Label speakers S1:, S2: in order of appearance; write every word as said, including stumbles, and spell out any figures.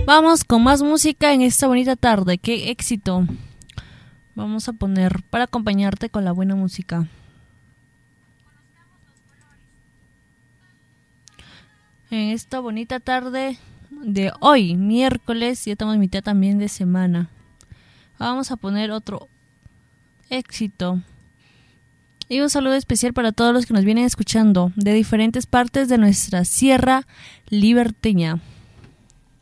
S1: Vamos con más música en esta bonita tarde. ¡Qué éxito! Vamos a poner para acompañarte con la buena música. En esta bonita tarde de hoy, miércoles, ya estamos en mitad también de semana. Vamos a poner otro éxito. Y un saludo especial para todos los que nos vienen escuchando de diferentes partes de nuestra sierra liberteña.